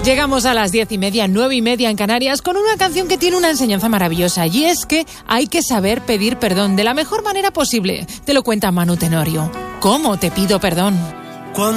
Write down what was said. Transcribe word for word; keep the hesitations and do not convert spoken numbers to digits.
Llegamos a las diez y media, nueve y media en Canarias, con una canción que tiene una enseñanza maravillosa, y es que hay que saber pedir perdón de la mejor manera posible. Te lo cuenta Manu Tenorio. ¿Cómo te pido perdón?